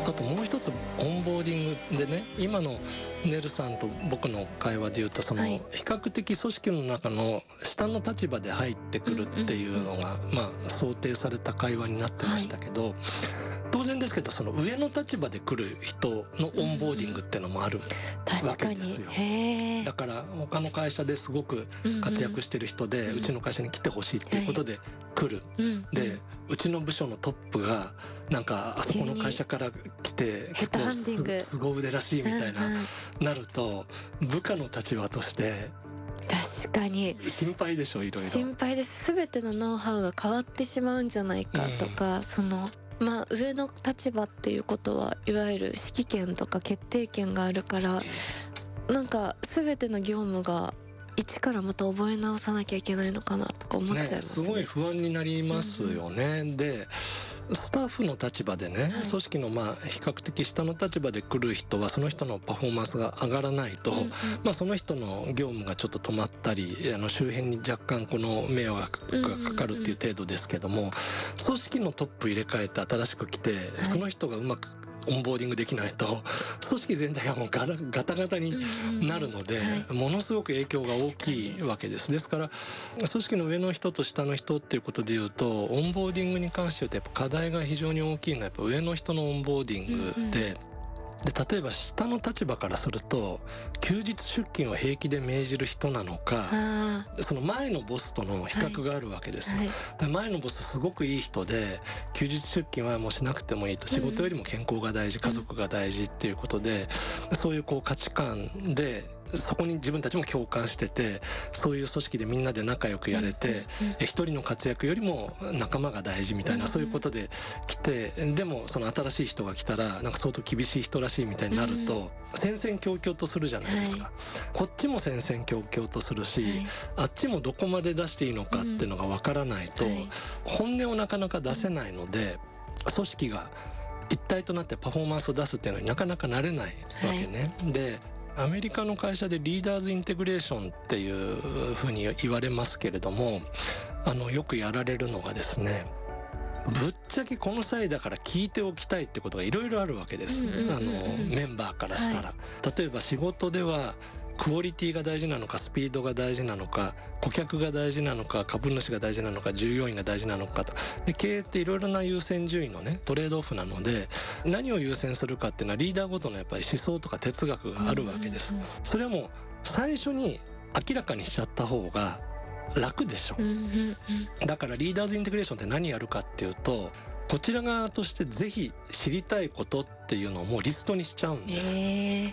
あともう一つオンボーディングでね、今のネルさんと僕の会話で言うと、その比較的組織の中の下の立場で入ってくるっていうのが、想定された会話になってましたけど、当然ですけどその上の立場で来る人のオンボーディングっていうのもあるわけですよ。だから他の会社ですごく活躍してる人で、うちの会社に来てほしいっていうことで来る、でうちの部署のトップがなんかあそこの会社から来て結構凄腕らしいみたいなると、部下の立場として確かに心配でしょ。いろいろ心配です。全てのノウハウが変わってしまうんじゃないかとか、その上の立場っていうことはいわゆる指揮権とか決定権があるから、なんか全ての業務が一からまた覚え直さなきゃいけないのかなとか思っちゃいますね。 すごい不安になりますよね。でスタッフの立場でね、組織の比較的下の立場で来る人はその人のパフォーマンスが上がらないと、その人の業務がちょっと止まったり、周辺に若干この迷惑がかかるっていう程度ですけども、組織のトップ入れ替えて新しく来て、その人がうまくオンボーディングできないと組織全体がもうガタガタになるので、ものすごく影響が大きいわけです。ですから組織の上の人と下の人っていうことでいうと、オンボーディングに関して言うとやっぱ課題が非常に大きいのはやっぱ上の人のオンボーディングで、例えば下の立場からすると休日出勤を平気で命じる人なのか、その前のボスとの比較があるわけですよ。前のボスすごくいい人で休日出勤はもうしなくてもいいと、仕事よりも健康が大事、家族が大事っていうことで、そういう価値観でそこに自分たちも共感してて、そういう組織でみんなで仲良くやれて、一人の活躍よりも仲間が大事みたいな、そういうことで来て、でもその新しい人が来たらなんか相当厳しい人らしいみたいになると、戦々恐々とするじゃないですか。こっちも戦々恐々とするし、あっちもどこまで出していいのかっていうのがわからないと、本音をなかなか出せないので、組織が一体となってパフォーマンスを出すっていうのになかなかなれないわけね。でアメリカの会社でリーダーズインテグレーションっていうふうに言われますけれども、よくやられるのがですね、ぶっちゃけこの際だから聞いておきたいってことがいろいろあるわけです。メンバーからしたら、例えば仕事ではクオリティが大事なのか、スピードが大事なのか、顧客が大事なのか、株主が大事なのか、従業員が大事なのかと。で経営っていろいろな優先順位のねトレードオフなので、何を優先するかっていうのはリーダーごとのやっぱり思想とか哲学があるわけです。それはもう最初に明らかにしちゃった方が楽でしょ。だからリーダーズインテグレーションって何やるかっていうと、こちら側としてぜひ知りたいことっていうのをもうリストにしちゃうんです。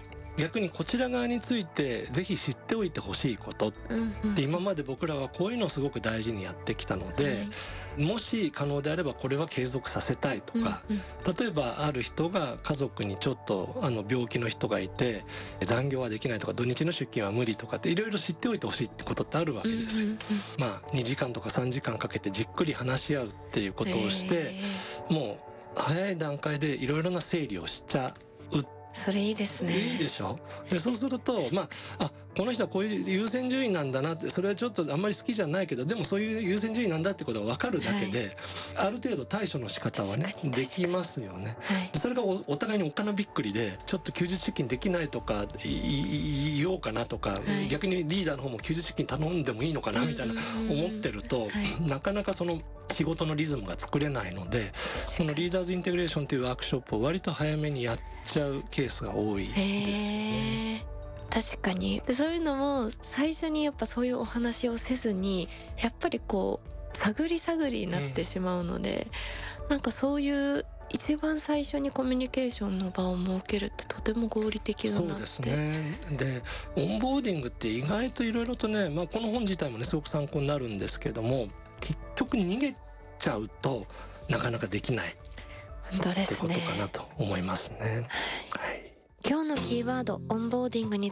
逆にこちら側についてぜひ知っておいてほしいことって今まで僕らはこういうのをすごく大事にやってきたので、もし可能であればこれは継続させたいとか、例えばある人が家族にちょっと病気の人がいて残業はできないとか、土日の出勤は無理とかっていろいろ知っておいてほしいってことってあるわけですよ。2時間とか3時間かけてじっくり話し合うっていうことをして、もう早い段階でいろいろな整理をしちゃう。 それいいですね。 いいでしょ。でそうするとこの人はこういう優先順位なんだなって、それはちょっとあんまり好きじゃないけど、でもそういう優先順位なんだってことが分かるだけで、ある程度対処の仕方はねできますよね。それがお互いにおっかなびっくりで、ちょっと休日出勤できないとか言おうかなとか、逆にリーダーの方も休日出勤頼んでもいいのかなみたいな思ってると、なかなかその仕事のリズムが作れないので、このリーダーズインテグレーションというワークショップを割と早めにやっちゃうケースが多いですよね。 確かに。でそういうのも最初にやっぱそういうお話をせずに、やっぱり探り探りになってしまうので、なんかそういう一番最初にコミュニケーションの場を設けるってとても合理的だなって。 そうですね。でオンボーディングって意外といろいろとね、この本自体もねすごく参考になるんですけども、結局逃げちゃうとなかなかできない本当ですねってことかなと思いますね。 今日のキーワードオンボーディングに